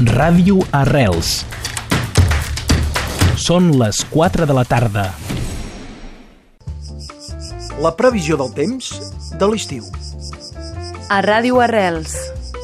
Ràdio Arrels. Són les 4 de la tarda. La previsió del temps de l'estiu. A Ràdio Arrels.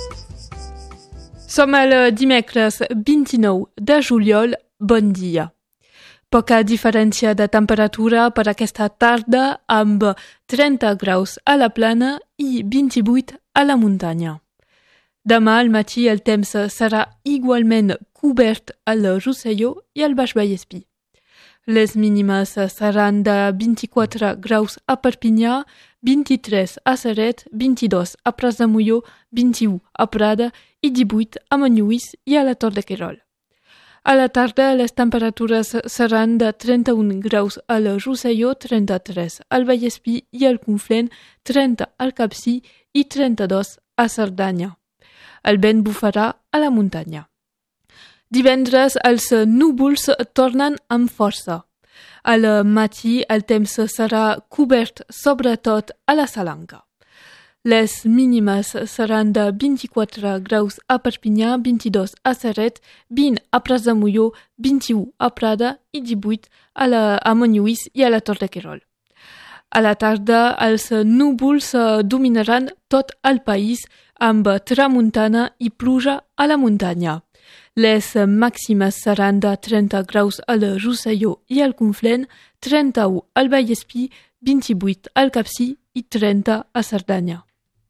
Som el dimecres 29 de juliol. Bon dia. Poca diferència de temperatura per aquesta tarda, amb 30 graus a la plana i 28 a la muntanya. Demà al matí el temps serà igualment cobert al Rosselló i al Baix Vallespir. Les mínimes seran de 24 graus a Perpinyà, 23 a Ceret, 22 a Prats de Molló, 21 a Prada i 18 a Montlluís i a la Tor de Querol. A la tarda les temperatures seran de 31 graus al Rosselló, 33 al Vallespir i al Conflent, 30 al Capcir i 32 a Cerdanya. El vent bufarà a la muntanya. Divendres els núvols tornen amb força. Al matí el temps serà cobert sobretot a la Salanca. Les mínimes seran de 24 graus a Perpinyà, 22 a Ceret, 20 a Prats de Molló, 21 a Prada i 18 a Montlluís i a la Tor de Querol. A la tarda els núvols dominaran tot el país amb tramuntana i pluja a la muntanya. Les màximes seran de 30 graus al Rosselló i al Conflent, 31 al Vallespir, 28 al Capcir i 30 a Cerdanya.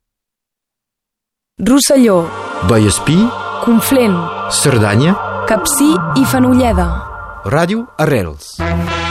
Rosselló, Vallespir, Conflent, Cerdanya, Capcir i Fenolleda. Ràdio Arrels.